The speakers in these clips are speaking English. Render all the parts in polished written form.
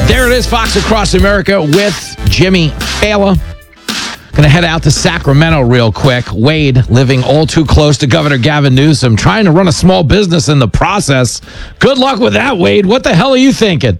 There it is, Fox Across America with Jimmy Failla. Going to head out to Sacramento real quick. Wade, living all too close to Governor Gavin Newsom, trying to run a small business in the process. Good luck with that, Wade. What the hell are you thinking?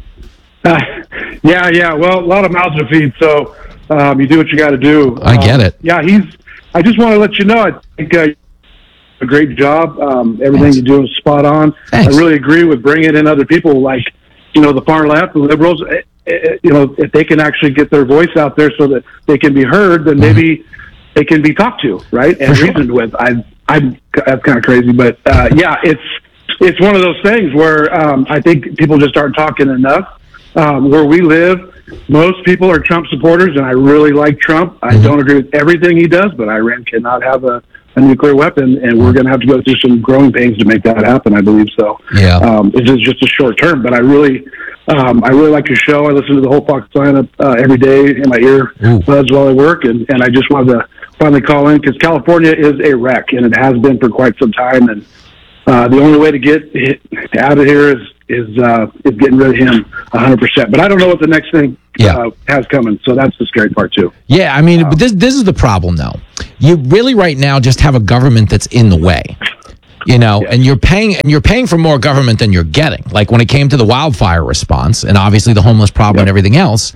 Yeah. Well, a lot of mouths to feed, so you do what you got to do. I get it. Yeah, I just want to let you know, I think a great job. Everything Thanks. you do is spot on. Thanks. I really agree with bringing in other people like, the far left, the liberals. If they can actually get their voice out there so that they can be heard, then maybe they can be talked to, right, and reasoned with. That's kind of crazy, but it's one of those things where I think people just aren't talking enough. Where we live, most people are Trump supporters, and I really like Trump. I don't agree with everything he does, but Iran cannot have a nuclear weapon, and we're going to have to go through some growing pains to make that happen, I believe so. Yeah. It's just a short term, but I really like your show. I listen to the whole Fox lineup every day in my ear buds while I work, and I just wanted to finally call in because California is a wreck, and it has been for quite some time, and the only way to get out of here is getting rid of him 100%. But I don't know what the next thing has coming, so that's the scary part too. Yeah, I mean, but this is the problem, though. You really right now just have a government that's in the way, and you're paying for more government than you're getting. Like when it came to the wildfire response, and obviously the homeless problem and everything else,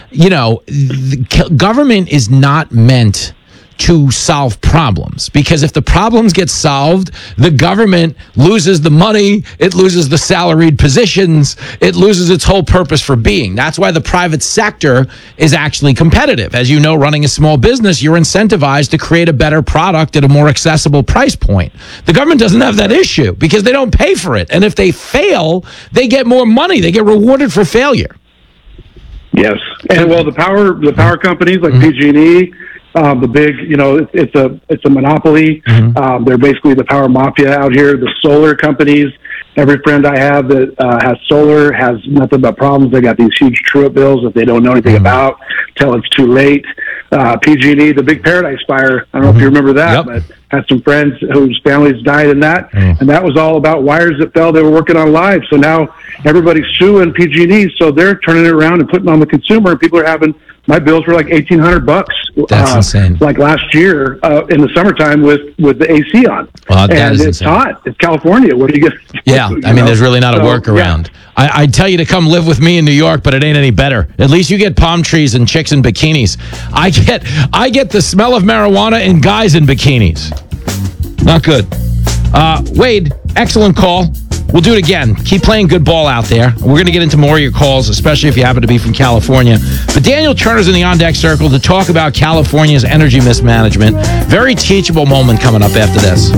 the government is not meant to solve problems, because if the problems get solved, the government loses the money, it loses the salaried positions, it loses its whole purpose for being. That's why the private sector is actually competitive. As you know, running a small business, you're incentivized to create a better product at a more accessible price point. The government doesn't have that issue because they don't pay for it. And if they fail, they get more money. They get rewarded for failure. Yes. And well, the power companies like PG&E, the big, it's a monopoly. They're basically the power mafia out here. The solar companies, every friend I have that has solar has nothing but problems. They got these huge true-up bills that they don't know anything about till it's too late. PG&E, the big Paradise Fire, I don't know if you remember that, but had some friends whose families died in that, and that was all about wires that fell. They were working on live, so now everybody's suing PG&E, so they're turning it around and putting on the consumer, and people are having, my bills were like $1,800. That's insane. Like last year in the summertime with the AC on. Well, and it's insane. Hot. It's California. What do you get? Yeah, I mean, there's really not a workaround. Yeah. I'd tell you to come live with me in New York, but it ain't any better. At least you get palm trees and chicks in bikinis. I get the smell of marijuana and guys in bikinis. Not good. Wade, excellent call. We'll do it again. Keep playing good ball out there. We're going to get into more of your calls, especially if you happen to be from California. But Daniel Turner's in the On Deck Circle to talk about California's energy mismanagement. Very teachable moment coming up after this.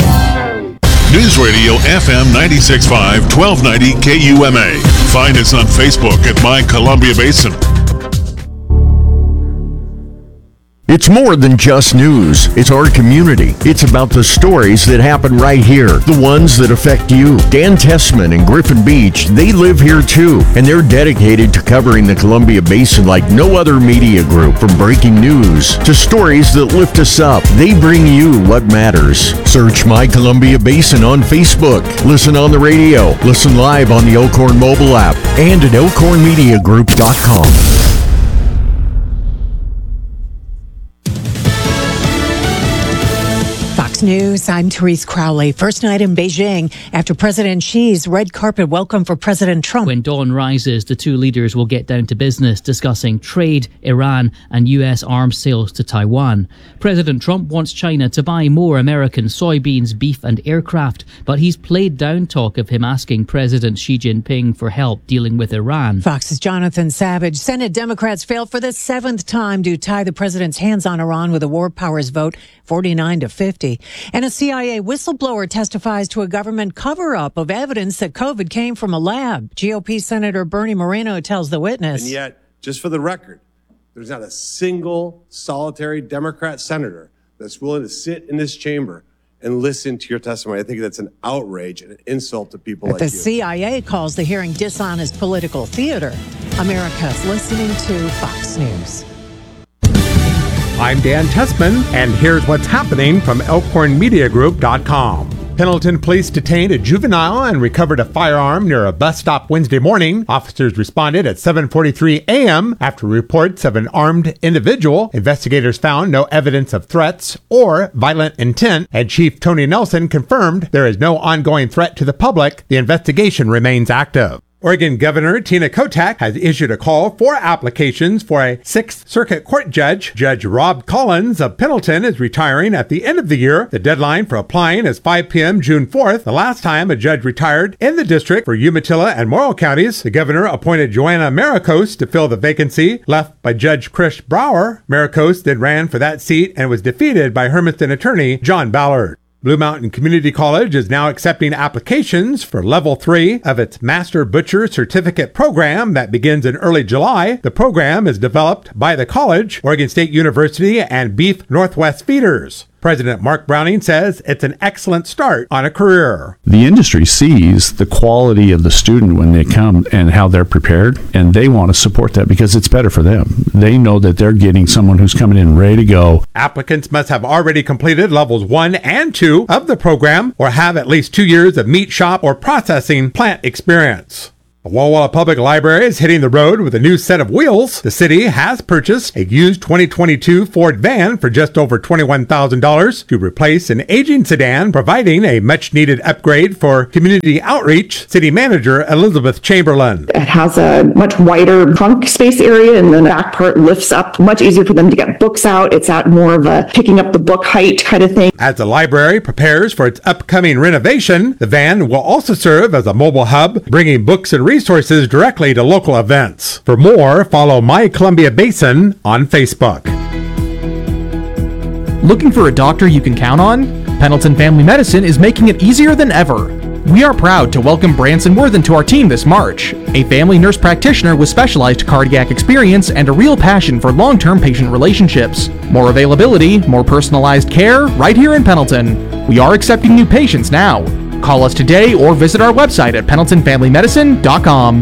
News Radio FM 96.5, 1290 KUMA. Find us on Facebook at My Columbia Basin. It's more than just news. It's our community. It's about the stories that happen right here, the ones that affect you. Dan Tessman and Griffin Beach, they live here too, and they're dedicated to covering the Columbia Basin like no other media group. From breaking news to stories that lift us up, they bring you what matters. Search My Columbia Basin on Facebook. Listen on the radio. Listen live on the Elkhorn mobile app and at elkhornmediagroup.com. News. I'm Therese Crowley. First night in Beijing after President Xi's red carpet welcome for President Trump. When dawn rises, the two leaders will get down to business discussing trade, Iran, and U.S. arms sales to Taiwan. President Trump wants China to buy more American soybeans, beef, and aircraft, but he's played down talk of him asking President Xi Jinping for help dealing with Iran. Fox's Jonathan Savage. Senate Democrats failed for the seventh time to tie the president's hands on Iran with a war powers vote, 49-50. And a CIA whistleblower testifies to a government cover-up of evidence that COVID came from a lab. GOP Senator Bernie Moreno tells the witness. And yet, just for the record, there's not a single solitary Democrat senator that's willing to sit in this chamber and listen to your testimony. I think that's an outrage and an insult to people like you. The CIA calls the hearing dishonest political theater. America's listening to Fox News. I'm Dan Tessman, and here's what's happening from ElkhornMediaGroup.com. Pendleton police detained a juvenile and recovered a firearm near a bus stop Wednesday morning. Officers responded at 7:43 a.m. after reports of an armed individual. Investigators found no evidence of threats or violent intent, and Chief Tony Nelson confirmed there is no ongoing threat to the public. The investigation remains active. Oregon Governor Tina Kotek has issued a call for applications for a 6th Circuit Court judge. Judge Rob Collins of Pendleton is retiring at the end of the year. The deadline for applying is 5 p.m. June 4th, the last time a judge retired in the district for Umatilla and Morrow counties. The governor appointed Joanna Maricos to fill the vacancy left by Judge Chris Brower. Maricos then ran for that seat and was defeated by Hermiston attorney John Ballard. Blue Mountain Community College is now accepting applications for Level 3 of its Master Butcher Certificate program that begins in early July. The program is developed by the college, Oregon State University, and Beef Northwest Feeders. President Mark Browning says it's an excellent start on a career. The industry sees the quality of the student when they come and how they're prepared, and they want to support that because it's better for them. They know that they're getting someone who's coming in ready to go. Applicants must have already completed levels 1 and 2 of the program or have at least 2 years of meat shop or processing plant experience. The Walla Walla Public Library is hitting the road with a new set of wheels. The city has purchased a used 2022 Ford van for just over $21,000 to replace an aging sedan, providing a much-needed upgrade for community outreach. City Manager Elizabeth Chamberlain. It has a much wider trunk space area, and then the back part lifts up. Much easier for them to get books out. It's at more of a picking up the book height kind of thing. As the library prepares for its upcoming renovation, the van will also serve as a mobile hub, bringing books and resources directly to local events. For more, follow My Columbia Basin on Facebook. Looking for a doctor you can count on? Pendleton Family Medicine is making it easier than ever. We are proud to welcome Branson Worthen to our team this March, a family nurse practitioner with specialized cardiac experience and a real passion for long-term patient relationships. More availability, more personalized care, right here in Pendleton. We are accepting new patients now. Call us today or visit our website at pendletonfamilymedicine.com.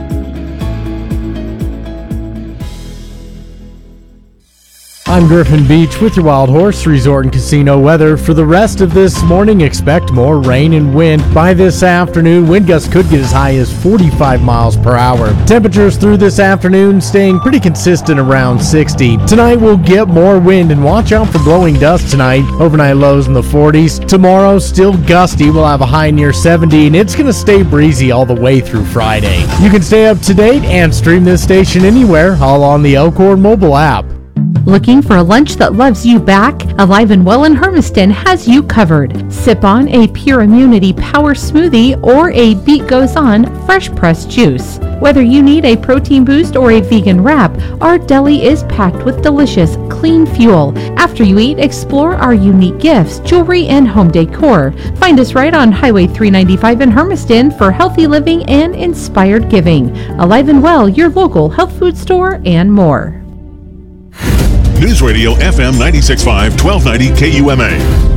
I'm Griffin Beach with your Wild Horse Resort and Casino weather. For the rest of this morning, expect more rain and wind. By this afternoon, wind gusts could get as high as 45 miles per hour. Temperatures through this afternoon staying pretty consistent around 60. Tonight we'll get more wind and watch out for blowing dust tonight. Overnight lows in the 40s. Tomorrow, still gusty. We'll have a high near 70, and it's going to stay breezy all the way through Friday. You can stay up to date and stream this station anywhere, all on the Elkhorn mobile app. Looking for a lunch that loves you back? Alive and Well in Hermiston has you covered. Sip on a Pure Immunity Power Smoothie or a Beat Goes On fresh pressed juice. Whether you need a protein boost or a vegan wrap, our deli is packed with delicious, clean fuel. After you eat, explore our unique gifts, jewelry, and home decor. Find us right on Highway 395 in Hermiston for healthy living and inspired giving. Alive and Well, your local health food store, and more. News Radio FM 96.5, 1290 KUMA.